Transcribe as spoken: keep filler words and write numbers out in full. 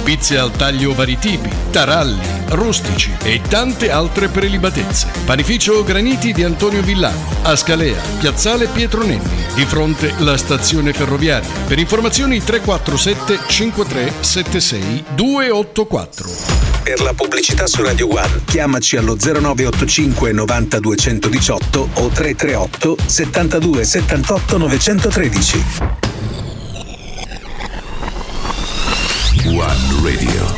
pizze al taglio vari tipi, taralli, rustici e tante altre prelibatezze. Panificio Graniti di Antonio Villano, a Scalea, piazzale Pietro Nenni, di fronte alla stazione ferroviaria. Per informazioni tre quattro sette cinque tre sette sei due otto quattro. Per la pubblicità su Radio One chiamaci allo zero nove otto cinque novanta duecentodiciotto o tre tre otto settantadue settantotto novecentotredici. One Radio.